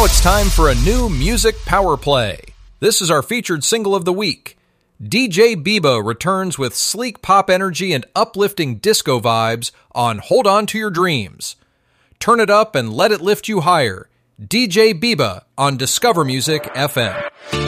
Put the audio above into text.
Now it's time for a new music power play. This is our featured single of the week. DJ Biba returns with sleek pop energy and uplifting disco vibes on Hold On to Your Dreams. Turn it up and let it lift you higher. DJ Biba on Discover Music FM.